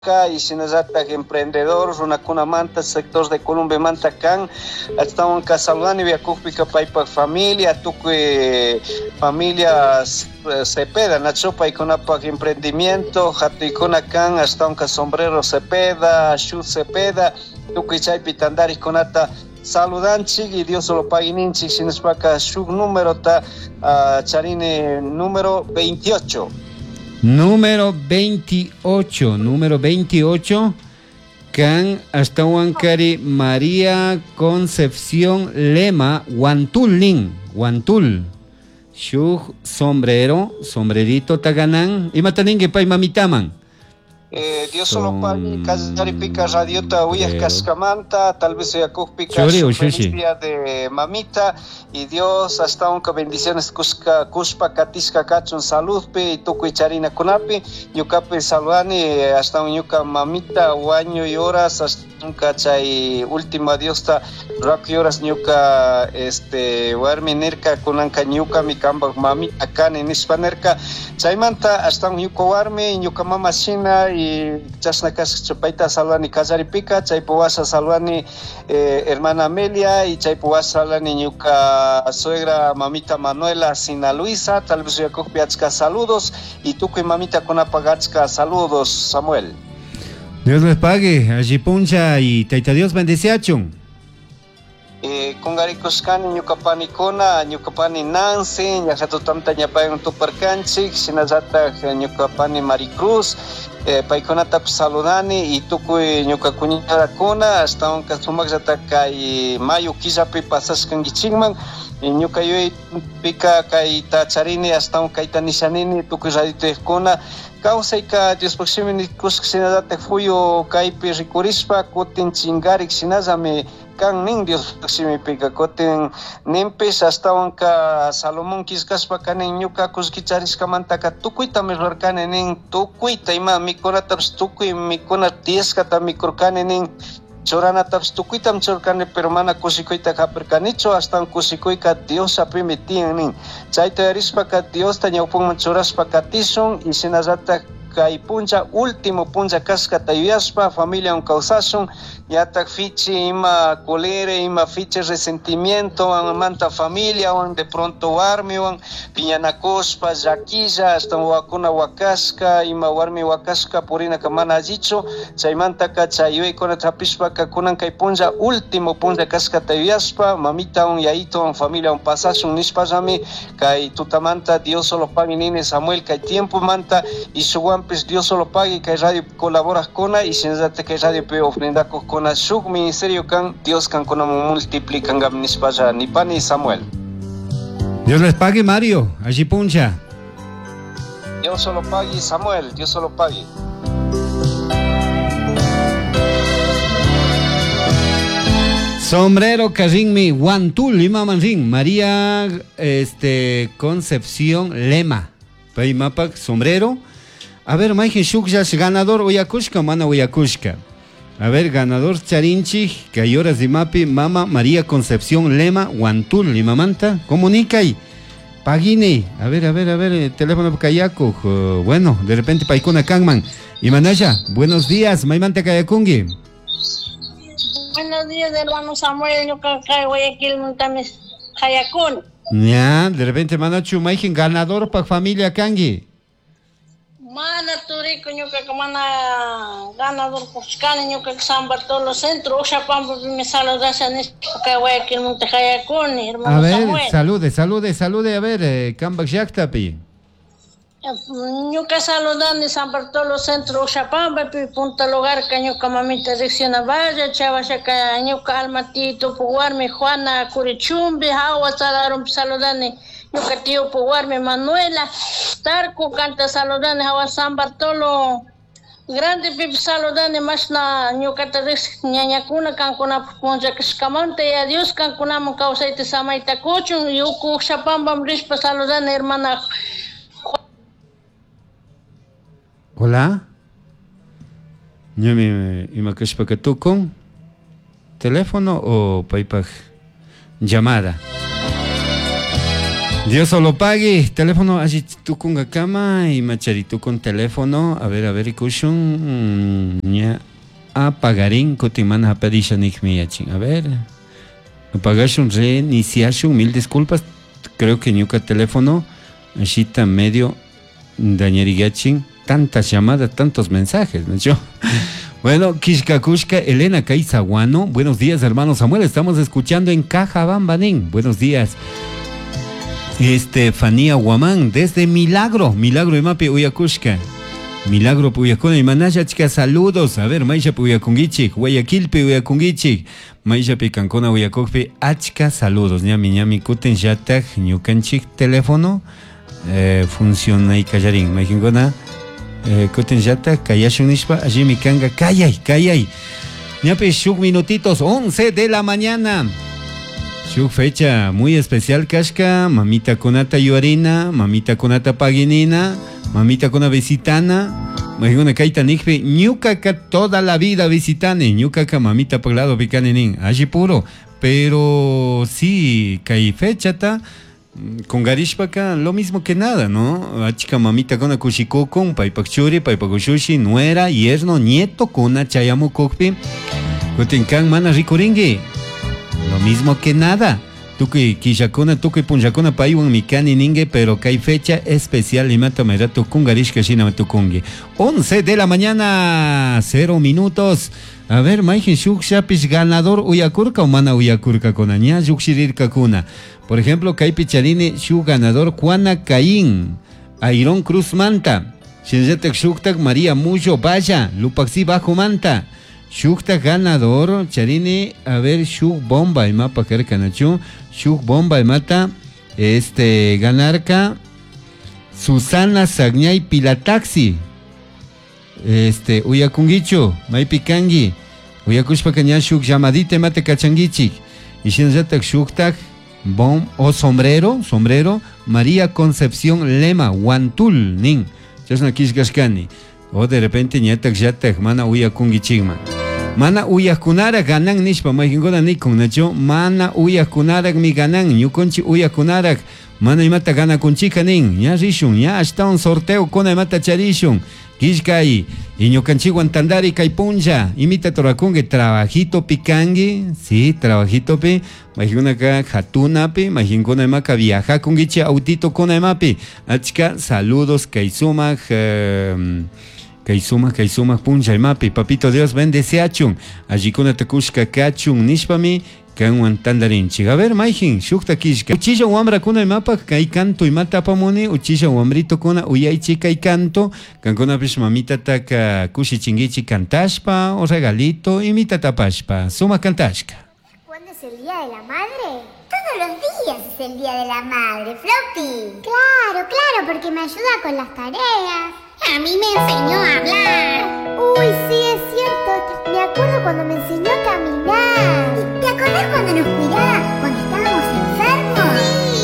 y sinazata emprendedores, una cuna manta, sector de Colombia manta can, hasta un casalgani via cúpica paipa familia, tuque familias Cepeda, nachopa y con emprendimiento, jato y con can, hasta un sombrero Cepeda, Shu Cepeda, tuque chay pitandari con ata saludanchi y Dios lo paguininchi, sin espaca su número ta charine número 28. Número 28, can hasta Huancari María Concepción Lema, Guantul, Shug sombrerito taganán, y mataningue pay mamitaman. Dios solo pague, Casaripica Radiota, Huyas Cascamanta, tal vez sea Cúpica, día de mamita, y Dios hasta un bendiciones Cuspa, Catisca, Cachon, Salud, y Tucu Charina Cunapi, Yucape Salvani, hasta un Yuca mamita, año y horas, hasta un cachay, última diosta, Rocky horas, Yuca, Warmi Nerca, Kunanca, Yuca, mi camba, mamita, can en Hispanerca, Chaimanta, hasta un Yuca Warmi, Yuca Mamacina, y chasnakas chupaita salvani Casaripica, chaypuasa salvani hermana Amelia, y chaypuasa salvani ñuka suegra mamita Manuela Sina Luisa, tal vez yo copiachka saludos, y tú que mamita con apagachka saludos, Samuel. Dios les pague, allí puncha y taita Dios bendeciachun. Con garicoscani ñukapani kona, ñukapani Nancy, ñajatutamta ñapayan tuparcanchik, sinazata ñukapani Maricruz, paikonata saludani y tukuy ñuka kuñara kona, hasta un kasumakzata kay mayo killapi pasaskangichikman, y ñuka yoy pika kay tacharini hasta un kayta nishanini tukuy raditoykuna, kawsayka Dios proximini kusk sinazata fuyo kaypi rikurispa kutin chingarik sinazami kan nin Dios proximi pika kutin nimpis hasta unka Salomón kiskaspa kanin ñuka kuskicharisca mantaka tukuyta mirarkani nin tukuyta ima mikunatapas tukuy mikuna tieskata mikurkani nin choranatas tukuytam churkani pero mana kusikuyta kapirkanichu hasta kusikuyka Dios aprimi tiyan nin chayta yarispa ka Dios ta ñawpunman churaspa katisun y sinazata kay puncha último puncha kaskata yuyaspa familia un causasun yatak fichi ima colere ima fichi resentimiento manta familia de pronto warmi piñanacospa yaquilla hasta wakuna wakaska ima warmi wakaska purina kamana allicho chaymanta ka chayuy kuna trapispa ka kunan kay puncha último puncha kaskata yuyaspa mamita un yaito un familia un pasasun nispallami kay tutamanta Dios solo pague nini Samuel kay tiempo manta y su pues Dios solo pague que radio colaboras con y sin que radio pe ofrenda con su ministerio can Dios can con multiplican gamnis para ni pan ni Samuel. Dios les pague Mario, allí puncha. Dios solo pague Samuel, Dios solo pague. Sombrero Karinmi Guantul Lima Manrin María Concepción Lema. Paimapak sombrero. A ver, Maijen Shukjash, ganador Oyakushka, mana Oyakushka. A ver, ganador Charinchi, Cayoras de Mapi, Mama María Concepción Lema, Guantul, Limamanta, comunica y Pagine. A ver, teléfono Kayaku. Bueno, de repente Paikuna Kangman. Y Manaya, buenos días, Maimante Kayakungi. Buenos días, hermano Samuel, yo Kankay, Guayaquil, Montames, Kayakun. Ya, de repente Manachu, Maijen, ganador para familia Kangi. Mana turico ñuka mana ganador Cuscani ñuka San Bartolo Centro Ushapampa me saludas en esta Guayaquil Montajayacuni, hermano. A ver, Samuel. salude, a ver, Kambak Yaktapi. Ñuka saludan San Bartolo Centro Ushapampa punta lugar que ñuka mamita Rexina Valle, Chavashaka ñuka Almatito Puguarmi Juana Curichumbi, Hawa Salarum saludani ñuka tío Puguarmi Manuela, Tarco canta saludani Hawa San Bartolo, grande pip saludani masna ñuka taris ñañakuna kankuna ponja kiskamante y adiós kankuna mo causaite samaita cochun y uku Ushapampa rispa saludani hermana. Hola. Yo me imagino que tú con teléfono o paypag llamada. Dios solo pague. Teléfono, allí tú con la cama y macharito con teléfono. A ver, escuchón. Ya. Apagarín, cotimana, apedishanik miyachin. A ver. Apagashun, reiniciashun, mil disculpas. Creo que ñuca teléfono. Allí está medio dañarigachin. Tantas llamadas, tantos mensajes, ¿no? Yo. Bueno, Kishkakushka, Elena Caizaguano. Buenos días, hermano Samuel. Estamos escuchando en Cajabambanín. Buenos días. Estefanía Guamán, desde Milagro de Mapi Uyakushka. Milagro Puyacona y Manaya, chicas, saludos. A ver, Maisha Puyakungichik, Guayaquil Puyakungichik, Maisha Picancona Uyakokpi, achka, saludos. Ñami Kuten Yatak, Ñukanchik, teléfono, funciona y callarín. Maijingona, Kuten Yatak, Kayashun Nishpa, allí mi kanga, Kayay. Ñapi, shuk minutitos, 11 de la mañana. Su fecha muy especial, Kashka, mamita conata yuarina, mamita conata paginina, mamita con visitana, imagina kaita nikpe, ñukaka toda la vida visitane, ñukaka mamita paglado picanenin, allí puro, pero sí, kai fecha ta, con garishpaka lo mismo que nada, ¿no? Achika mamita con kushikokon, paipakchuri, paipagushushi, nuera, yerno, nieto con chayamu kokpi, kotenkan mana rikuringi. Lo mismo que nada. Tuki Kishakuna, Tuki Punjakuna, Paiwan Mikani Ninge, pero que hay fecha especial y mata merato Kungarishka Shina Tukungi. 11 de la mañana, 0 minutos. A ver, Maihin Shuk Shapish ganador Uyakurka o Mana Uyakurka con Aña, Yukshirirka Kuna. Por ejemplo, Kai Picharini, Shuk ganador Juana Caín, Airón Cruz Manta, Shinzetek Shuktak María Muyo Vaya, Lupaxi Bajo Manta. Shukta ganador, Charini, a ver, Shuk Bomba, el mapa que Nachu, Shuk Bomba, el mata, ganarca, Susana Sagñay Pilataxi, Uyakungicho, Maipikangi, Uyakushpakaña Shuk Llamadite Mate Cachangichik, y Shinzatak Shuktak, Bom o sombrero, María Concepción Lema, Guantul, Nin, Chasna Kishkashkani. O de repente ñatak yatak mana uyakungichigman. Mana uyakunarak ganan nishpa maijingona nikon nacho. Mana uyakunarak mi ganan ñukonchi uyakunarak. Mana imata gana kunchika nin. Ya rishun, ya hasta un sorteo kona imata charishun. Kishkai. Y ñukanchiguan tandari kai punja. Imita torakunge trabajito pikangi. Sí, trabajito pi. Maijingona ka hatuna pi. Maijingona imaka viaja kungichi autito kona imapi. Achka saludos kaisumak. Kaisuma, puncha y mapi, papito Dios bendece achun, allí con atakushka kachun, nishpami, kanwan tandarinchi. A ver, Maijin, shukta kishka. Uchilla wambra kuna y mapa, kai canto y mata pamone, uchilla wambrito kuna, uyaichi kai canto, kankona pish mamita taka kushi chingichi cantashpa, o regalito, imita tapashpa, suma cantashka. ¿Cuándo es el Día de la Madre? Todos los días es el Día de la Madre, Floppy. Claro, porque me ayuda con las tareas. A mí me enseñó a hablar. Uy, sí, es cierto. Me acuerdo cuando me enseñó a